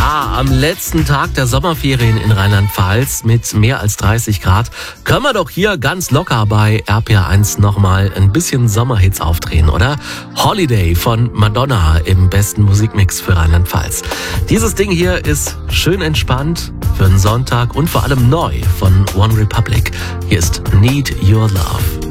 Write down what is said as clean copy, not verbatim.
Ja, am letzten Tag der Sommerferien in Rheinland-Pfalz mit mehr als 30 Grad können wir doch hier ganz locker bei RPR1 nochmal ein bisschen Sommerhits aufdrehen, oder? Holiday von Madonna im besten Musikmix für Rheinland-Pfalz. Dieses Ding hier ist schön entspannt für einen Sonntag und vor allem neu von One Republic. Hier ist Need Your Love.